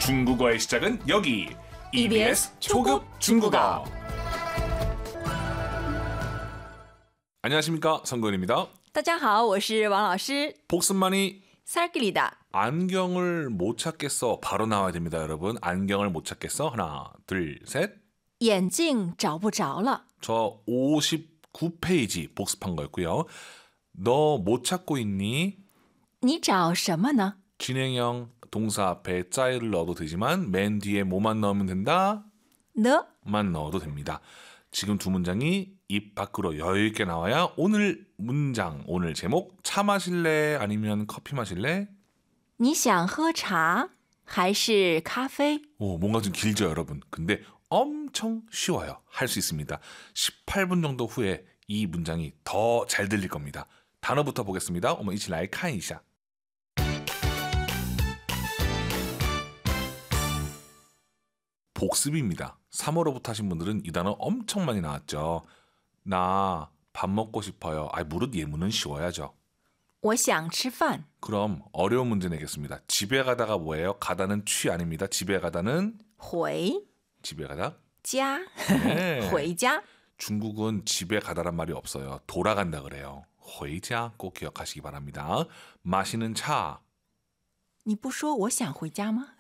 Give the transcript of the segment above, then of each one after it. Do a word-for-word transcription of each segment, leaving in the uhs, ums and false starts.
중국어의 시작은 여기 이비에스 초급 중국어. 안녕하십니까, 성근입니다. 大家好，我是王老师。 복습만이 살길이다. 안경을 못 찾겠어. 바로 나와야 됩니다, 여러분. 안경을 못 찾겠어. 하나, 둘, 셋. 眼镜找不着了。 저 오십구 페이지 복습한 거였고요. 너 못 찾고 있니? 你找什么呢？ 진행형 동사 앞에 짜이를 넣어도 되지만 맨 뒤에 뭐만 넣으면 된다? 呢 만 넣어도 됩니다. 지금 두 문장이 입 밖으로 여유 있게 나와야 오늘 문장, 오늘 제목 차 마실래? 아니면 커피 마실래? 你想喝茶还是咖啡？ 오, 뭔가 좀 길죠, 여러분. 근데 엄청 쉬워요. 할 수 있습니다. 십팔 분 정도 후에 이 문장이 더 잘 들릴 겁니다. 단어부터 보겠습니다. 我们一起来看一下. 복습입니다. 삼월호부터 하신 분들은 이 단어 엄청 많이 나왔죠. 나 밥 먹고 싶어요. 아, 무릇 예문은 쉬워야죠. 我想吃饭。 그럼 어려운 문제 내겠습니다. 집에 가다가 뭐예요? 가다는 취 아닙니다. 집에 가다는 回 집에 가다. 家 네. 回家 중국은 집에 가다란 말이 없어요. 돌아간다 그래요. 回家꼭 기억하시기 바랍니다. 마시는 차. 你不说我想回家吗？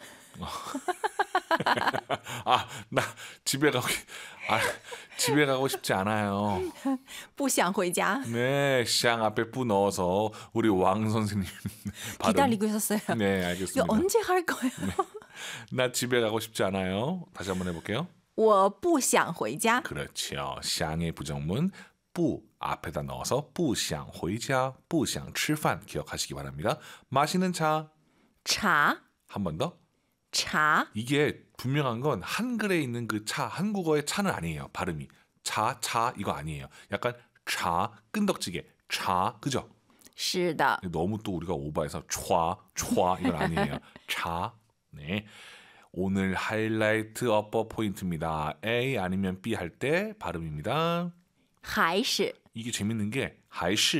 아, 나 집에 가고 아, 집에 가고 싶지 않아요. 不想回家。 네, 샹 앞에 뿌 넣어서 우리 왕 선생님 발음. 기다리고 있었어요. 네, 이거 알겠습니다. 언제 할 거예요? 나 집에 가고 싶지 않아요. 다시 한번 해볼게요. 我不想回家。 그렇죠. 샹의 부정문 뿌 앞에다 넣어서 不想回家,不想吃饭 기억하시기 바랍니다. 마시는 차. 茶 한 번 더. 茶 이게 분명한 건 한글에 있는 그 차, 한국어의 차는 아니에요. 발음이. 차, 차 이거 아니에요. 약간 차, 끈덕지게 차, 그죠? 是的。 너무 또 우리가 오버해서 촤, 촤 이건 아니에요. 차. 네. 오늘 하이라이트 어퍼 포인트입니다. A 아니면 B 할 때 발음입니다. 还是 이게 재밌는 게 还是